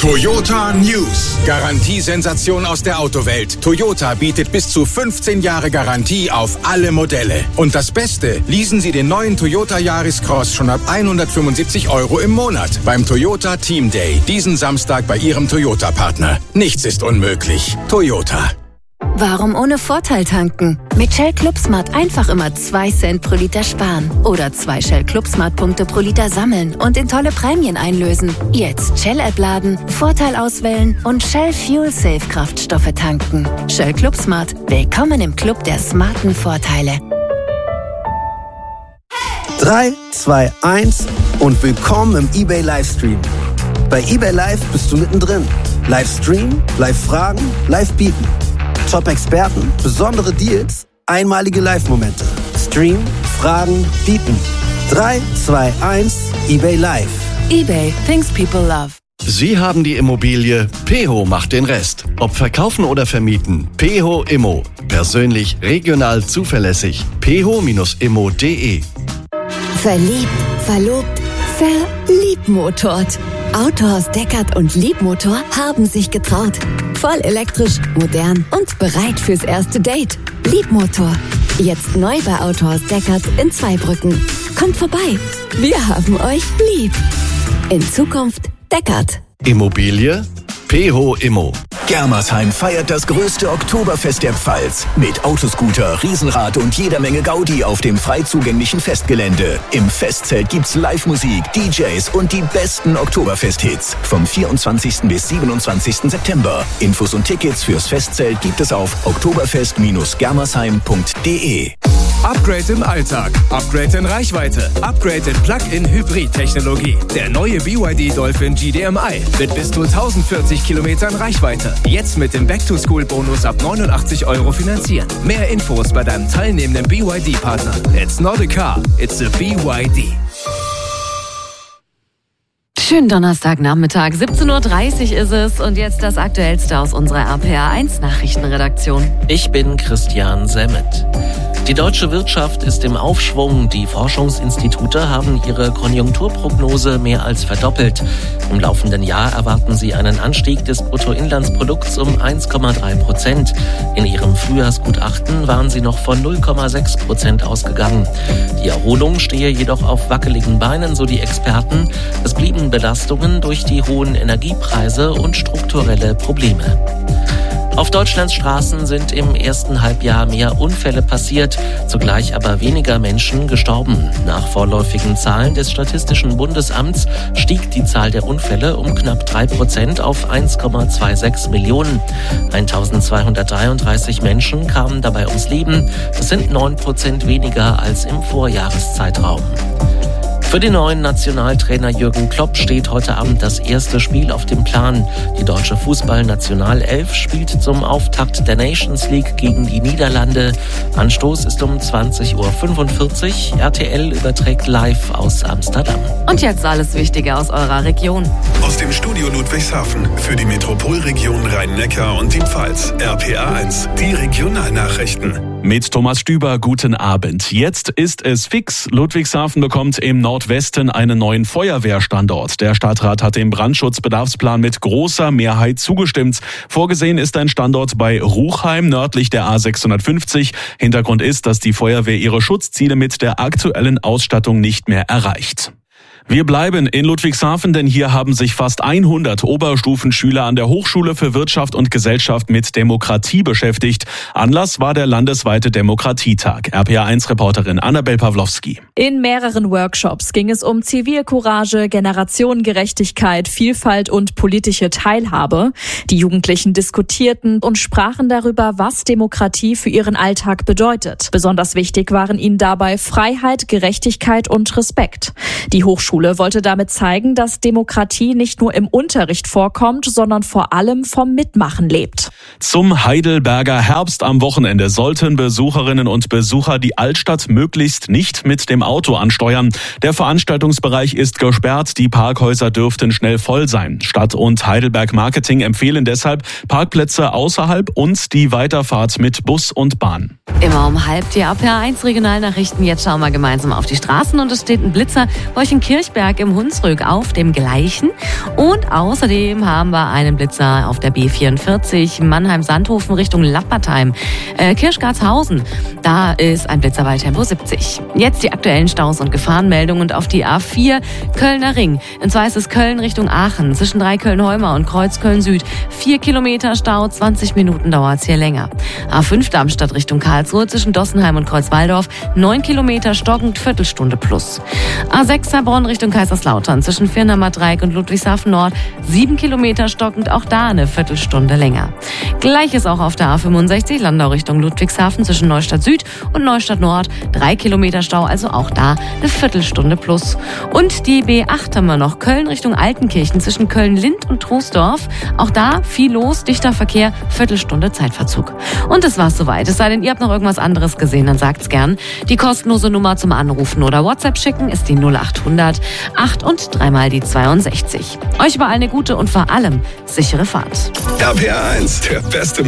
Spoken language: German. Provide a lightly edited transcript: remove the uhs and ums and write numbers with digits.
Toyota News. Garantiesensation aus der Autowelt. Toyota bietet bis zu 15 Jahre Garantie auf alle Modelle. Und das Beste, leasen Sie den neuen Toyota Yaris Cross schon ab 175 € im Monat beim Toyota Team Day. Diesen Samstag bei Ihrem Toyota-Partner. Nichts ist unmöglich. Toyota. Warum ohne Vorteil tanken? Mit Shell ClubSmart einfach immer 2 Cent pro Liter sparen. Oder 2 Shell ClubSmart-Punkte pro Liter sammeln und in tolle Prämien einlösen. Jetzt Shell-App laden, Vorteil auswählen und Shell Fuel Safe Kraftstoffe tanken. Shell ClubSmart. Willkommen im Club der smarten Vorteile. 3, 2, 1 und willkommen im eBay Livestream. Bei eBay Live bist du mittendrin. Livestream, Live-Fragen, Live-Bieten. Top-Experten, besondere Deals, einmalige Live-Momente. Stream, Fragen, Bieten. 3, 2, 1, eBay Live. eBay, things people love. Sie haben die Immobilie, Peho macht den Rest. Ob verkaufen oder vermieten, Peho Immo. Persönlich, regional, zuverlässig. peho-immo.de. Verliebt, verlobt, verliebmotort. Autohaus Deckert und Liebmotor haben sich getraut. Voll elektrisch, modern und bereit fürs erste Date. Liebmotor. Jetzt neu bei Autohaus Deckert in Zweibrücken. Kommt vorbei. Wir haben euch lieb. In Zukunft Deckert. Immobilie, Peho Immo. Germersheim feiert das größte Oktoberfest der Pfalz. Mit Autoscooter, Riesenrad und jeder Menge Gaudi auf dem frei zugänglichen Festgelände. Im Festzelt gibt's Live-Musik, DJs und die besten Oktoberfest-Hits. Vom 24. bis 27. September. Infos und Tickets fürs Festzelt gibt es auf oktoberfest-germersheim.de. Upgrade im Alltag, Upgrade in Reichweite, Upgrade in Plug-in-Hybrid-Technologie. Der neue BYD Dolphin GDMI mit bis zu 1040 Kilometern Reichweite. Jetzt mit dem Back-to-School-Bonus ab 89 € finanzieren. Mehr Infos bei deinem teilnehmenden BYD-Partner. It's not a car, it's a BYD. Schönen Donnerstagnachmittag, 17:30 Uhr ist es und jetzt das Aktuellste aus unserer RPA1 Nachrichtenredaktion. Ich bin Christian Semmet. Die deutsche Wirtschaft ist im Aufschwung. Die Forschungsinstitute haben ihre Konjunkturprognose mehr als verdoppelt. Im laufenden Jahr erwarten sie einen Anstieg des Bruttoinlandsprodukts um 1,3%. In ihrem Frühjahrsgutachten waren sie noch von 0,6% ausgegangen. Die Erholung stehe jedoch auf wackeligen Beinen, so die Experten. Es blieben Belastungen durch die hohen Energiepreise und strukturelle Probleme. Auf Deutschlands Straßen sind im ersten Halbjahr mehr Unfälle passiert, zugleich aber weniger Menschen gestorben. Nach vorläufigen Zahlen des Statistischen Bundesamts stieg die Zahl der Unfälle um knapp 3% auf 1,26 Millionen. 1233 Menschen kamen dabei ums Leben. Das sind 9% weniger als im Vorjahreszeitraum. Für den neuen Nationaltrainer Jürgen Klopp steht heute Abend das erste Spiel auf dem Plan. Die deutsche Fußball-Nationalelf spielt zum Auftakt der Nations League gegen die Niederlande. Anstoß ist um 20:45 Uhr. RTL überträgt live aus Amsterdam. Und jetzt alles Wichtige aus eurer Region. Aus dem Studio Ludwigshafen für die Metropolregion Rhein-Neckar und die Pfalz. RPA1, die Regionalnachrichten. Mit Thomas Stüber, guten Abend. Jetzt ist es fix. Ludwigshafen bekommt im Nordwesten einen neuen Feuerwehrstandort. Der Stadtrat hat dem Brandschutzbedarfsplan mit großer Mehrheit zugestimmt. Vorgesehen ist ein Standort bei Ruchheim, nördlich der A650. Hintergrund ist, dass die Feuerwehr ihre Schutzziele mit der aktuellen Ausstattung nicht mehr erreicht. Wir bleiben in Ludwigshafen, denn hier haben sich fast 100 Oberstufenschüler an der Hochschule für Wirtschaft und Gesellschaft mit Demokratie beschäftigt. Anlass war der landesweite Demokratietag. RPA1-Reporterin Annabel Pawlowski. In mehreren Workshops ging es um Zivilcourage, Generationengerechtigkeit, Vielfalt und politische Teilhabe. Die Jugendlichen diskutierten und sprachen darüber, was Demokratie für ihren Alltag bedeutet. Besonders wichtig waren ihnen dabei Freiheit, Gerechtigkeit und Respekt. Die Hochschule wollte damit zeigen, dass Demokratie nicht nur im Unterricht vorkommt, sondern vor allem vom Mitmachen lebt. Zum Heidelberger Herbst am Wochenende sollten Besucherinnen und Besucher die Altstadt möglichst nicht mit dem Auto ansteuern. Der Veranstaltungsbereich ist gesperrt, die Parkhäuser dürften schnell voll sein. Stadt und Heidelberg Marketing empfehlen deshalb Parkplätze außerhalb und die Weiterfahrt mit Bus und Bahn. Immer um halb die RPA1 Regionalnachrichten. Jetzt schauen wir gemeinsam auf die Straßen und es steht ein Blitzer. Bei euch in Kirchen Kirchberg im Hunsrück auf dem gleichen. Und außerdem haben wir einen Blitzer auf der B44 Mannheim-Sandhofen Richtung Lappertheim. Kirchgartshausen, da ist ein Blitzer bei Tempo 70. Jetzt die aktuellen Staus und Gefahrenmeldungen und auf die A4 Kölner Ring. Und zwar ist es Köln Richtung Aachen, zwischen Dreiköln-Heumer und Kreuz Köln-Süd. 4 Kilometer Stau, 20 Minuten dauert es hier länger. A5 Darmstadt Richtung Karlsruhe, zwischen Dossenheim und Kreuzwaldorf. 9 Kilometer stockend, Viertelstunde plus. A6 Heilbronn Richtung Kaiserslautern, zwischen Firnamer Dreieck und Ludwigshafen Nord. 7 Kilometer stockend, auch da eine Viertelstunde länger. Gleiches auch auf der A65 Landau Richtung Ludwigshafen, zwischen Neustadt Süd und Neustadt Nord. 3 Kilometer Stau, also auch da eine Viertelstunde plus. Und die B8 haben wir noch, Köln Richtung Altenkirchen, zwischen Köln-Lind und Troisdorf. Auch da viel los, dichter Verkehr, Viertelstunde Zeitverzug. Und das war's soweit. Es sei denn, ihr habt noch irgendwas anderes gesehen, dann sagt's gern. Die kostenlose Nummer zum Anrufen oder WhatsApp schicken ist die 0800 8 und 3 mal die 62. Euch überall eine gute und vor allem sichere Fahrt. RPA 1, der beste